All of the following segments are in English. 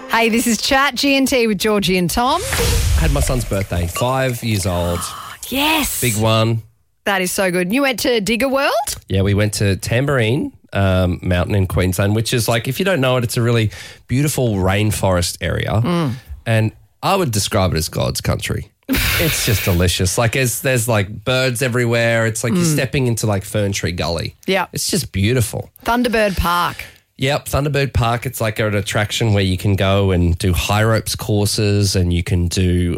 Hey, this is Chat G&T with Georgie and Tom. I had my son's birthday, 5 years old. Yes. Big one. That is so good. You went to Digger World? Yeah, we went to Tamborine Mountain in Queensland, which is like, if you don't know it, it's a really beautiful rainforest area. And I would describe it as God's country. It's just delicious. Like there's like birds everywhere. It's like you're stepping into like Fern Tree Gully. Yeah. It's just beautiful. Thunderbird Park. Yep, Thunderbird Park. It's like an attraction where you can go and do high ropes courses, and you can do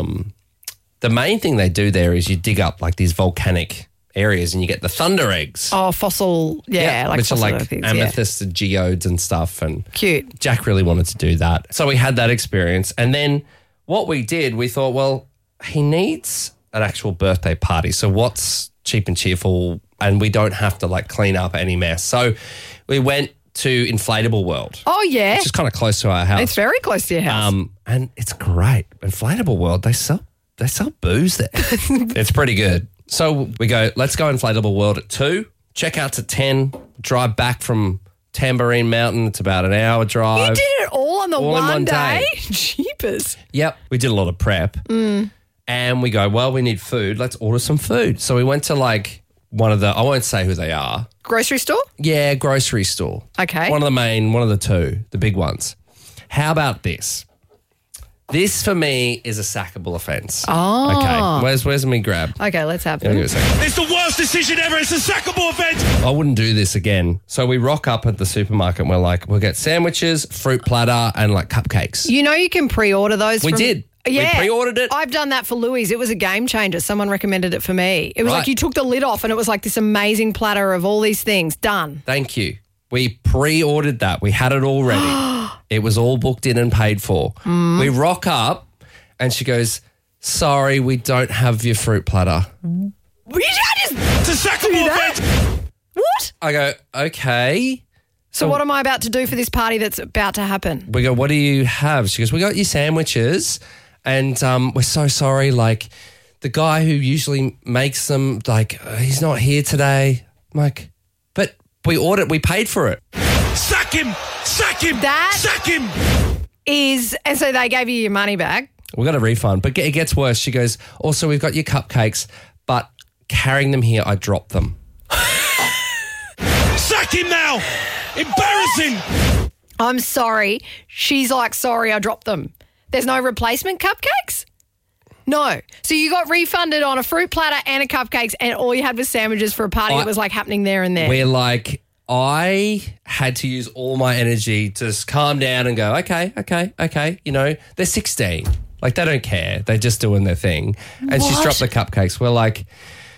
the main thing they do there is you dig up like these volcanic areas and you get the thunder eggs. Oh, fossil, like which are fossil like things, amethysts and geodes and stuff. And cute. Jack really wanted to do that. So we had that experience. And then what we did, we thought, well, he needs an actual birthday party. So what's cheap and cheerful and we don't have to like clean up any mess. So we went to Inflatable World. Oh, yeah. Which is kind of close to our house. It's very close to your house. And it's great. Inflatable World, they sell booze there. It's pretty good. So we go, let's go Inflatable World at 2, check out at 10, drive back from Tamborine Mountain. It's about an hour drive. You did it all on the All in one day? day. Jeepers. Yep. We did a lot of prep. And we go, well, we need food. Let's order some food. So we went to like one of the, I won't say who they are. Grocery store? Yeah, grocery store. Okay. One of the two, the big ones. How about this? This for me is a sackable offence. Oh. Okay. Where's me grab? Okay, let's have Give me it. a second. It's the worst decision ever. It's a sackable event. I wouldn't do this again. So we rock up at the supermarket and we're like, we'll get sandwiches, fruit platter, and like cupcakes. You know you can pre-order those. We did. Yeah. We pre-ordered it. I've done that for Louis. It was a game changer. Someone recommended it for me. It was Right. like you took the lid off and it was like this amazing platter of all these things. Done. Thank you. We pre-ordered that. We had it all ready. It was all booked in and paid for. We rock up and she goes, sorry, we don't have your fruit platter. It's a sackable event. What? I go, okay. So what am I about to do for this party that's about to happen? We go, what do you have? She goes, we got your sandwiches and we're so sorry. Like the guy who usually makes them, like he's not here today. I'm like, but we ordered, we paid for it. Sack him. Sack him. That- Sack him. And so they gave you your money back. We got a refund, but it gets worse. She goes, also, we've got your cupcakes, but carrying them here, I dropped them. Sack him now. Embarrassing. I'm sorry. She's like, sorry, I dropped them. There's no replacement cupcakes? No. So you got refunded on a fruit platter and a cupcakes and all you had was sandwiches for a party that was like happening there and there. We're like, I had to use all my energy to just calm down and go, okay. You know, they're 16. Like, they don't care. They're just doing their thing. And she's What? dropped the cupcakes. We're like,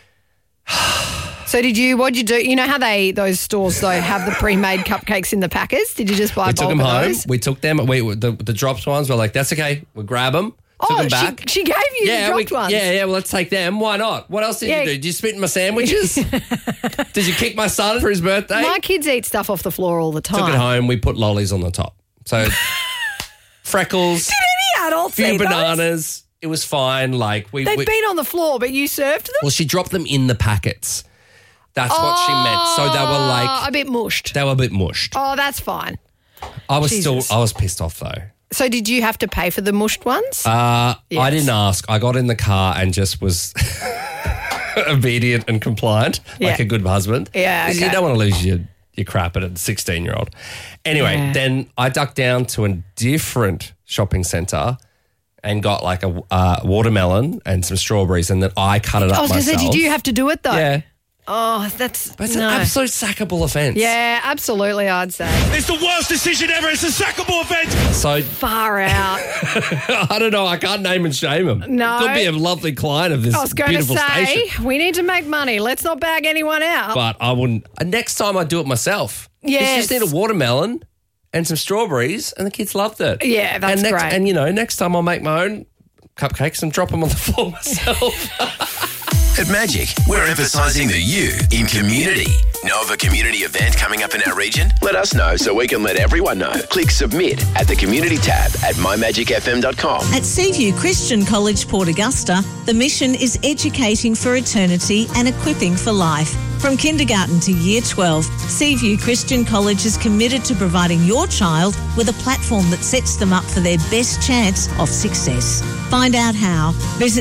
So what'd you do? You know how those stores though have the pre-made cupcakes in the packers? Did you just buy we a took bulk them of home. those? We took them. The dropped ones. We're like, that's okay. We'll grab them. Took them back. She gave you the dropped ones. Yeah, well, let's take them. Why not? What else did Yeah. you do? Did you spit in my sandwiches? Did you kick my son for his birthday? My kids eat stuff off the floor all the time. Took it home. We put lollies on the top. So freckles, Did any adults few eat those? bananas. It was fine. Like They've been on the floor, but you served them? well, she dropped them in the packets. That's what she meant. So they were A bit mushed. they were a bit mushed. Oh, that's fine. I was Jesus. I was pissed off though. So did you have to pay for the mushed ones? I Yes. didn't ask. I got in the car and just was obedient and compliant, like Yeah. a good husband. Yeah, 'Cause okay. you don't want to lose your crap at a 16-year-old. Anyway, Yeah. then I ducked down to a different shopping centre and got like a watermelon and some strawberries, and then I cut it up I was going to say, myself. did you have to do it though? Yeah. Oh, that's But it's no. an absolute sackable offence. Yeah, absolutely, I'd say. It's the worst decision ever. It's a sackable event. So Far out. I don't know. I can't name and shame him. No. Could be a lovely client of this I was going to beautiful say, station. we need to make money. Let's not bag anyone out. But I wouldn't. Next time I'd do it myself. Yes. You just need a watermelon and some strawberries, and the kids loved it. Yeah, that's and great. And, next time I'll make my own cupcakes and drop them on the floor myself. At Magic, we're emphasising the you in community. Know of a community event coming up in our region? Let us know so we can let everyone know. Click submit at the community tab at mymagicfm.com. At Seaview Christian College, Port Augusta, the mission is educating for eternity and equipping for life. From kindergarten to year 12, Seaview Christian College is committed to providing your child with a platform that sets them up for their best chance of success. Find out how. Visit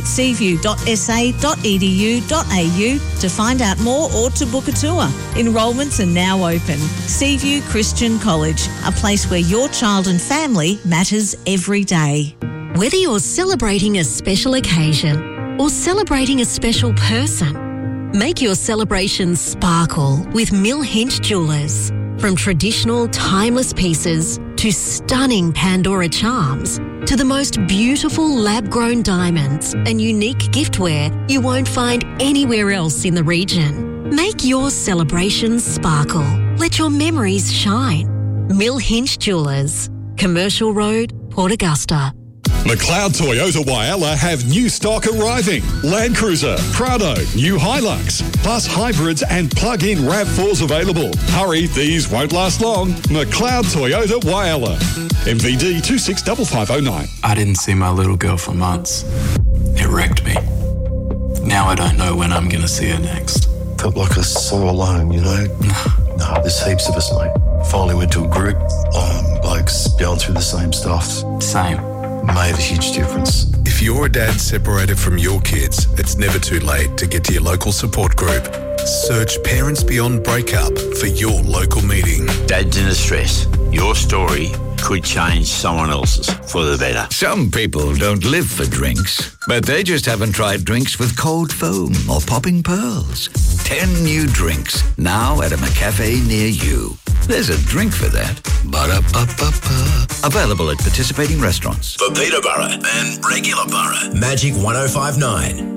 seaview.sa.edu.au to find out more or to book a tour. Enrolments are now open. Seaview Christian College, a place where your child and family matters every day. Whether you're celebrating a special occasion or celebrating a special person, make your celebrations sparkle with Mill Hinch Jewellers. From traditional, timeless pieces to stunning Pandora charms to the most beautiful lab-grown diamonds and unique giftware you won't find anywhere else in the region. Make your celebrations sparkle. Let your memories shine. Mill Hinch Jewellers, Commercial Road, Port Augusta. McLeod Toyota Whyalla have new stock arriving. Land Cruiser, Prado, new Hilux, plus hybrids and plug-in RAV4s available. Hurry, these won't last long. McLeod Toyota Whyalla. MVD 265509. I didn't see my little girl for months. It wrecked me. Now I don't know when I'm going to see her next. Felt like I was so alone, you know? No, there's heaps of us, mate. Finally went to a group. Blokes going through the same stuff. Same. Made a huge difference. If you're a dad separated from your kids, it's never too late to get to your local support group. Search Parents Beyond Breakup for your local meeting. Dads in distress. Your story could change someone else's for the better. Some people don't live for drinks, but they just haven't tried drinks with cold foam or popping pearls. 10 new drinks now at a McCafe near you. There's a drink for that. Ba-da-ba-ba-ba. Available at participating restaurants. For Peterborough and regular Borough, Magic 105.9.